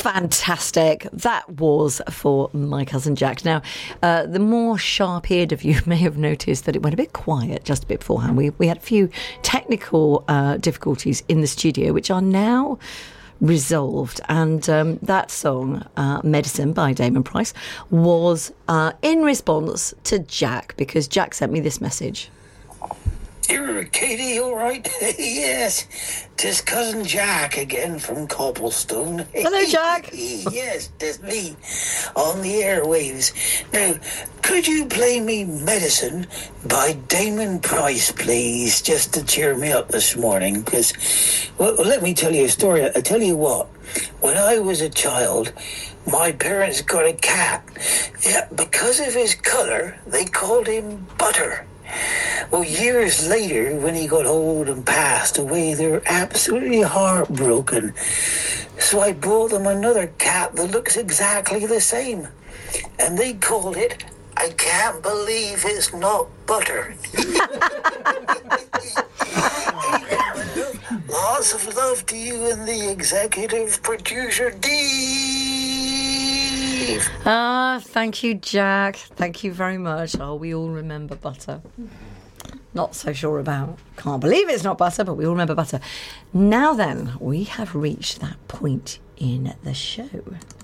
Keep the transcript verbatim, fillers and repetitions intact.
Fantastic. That was for My Cousin Jack. Now, uh, the more sharp-eared of you may have noticed that it went a bit quiet just a bit beforehand. We, we had a few technical uh, difficulties in the studio, which are now resolved. And um, that song, uh, Medicine by Damon Price, was uh, in response to Jack, because Jack sent me this message. Here, Katie, all right? Yes, 'tis Cousin Jack again from Copplestone. Hello, Jack. Yes, 'tis me on the airwaves. Now, could you play me Medicine by Damon Price, please, just to cheer me up this morning? Because, well, let me tell you a story. I tell you what, when I was a child, my parents got a cat. Yeah, because of his colour, they called him Butter. Well, years later, when he got old and passed away, they were absolutely heartbroken. So I bought them another cat that looks exactly the same. And they called it, I Can't Believe It's Not Butter. Lots of love to you and the executive producer, Dave. Ah, thank you, Jack. Thank you very much. Oh, we all remember Butter. Not so sure about. Can't believe it's not Butter, but we all remember Butter. Now then, we have reached that point in the show.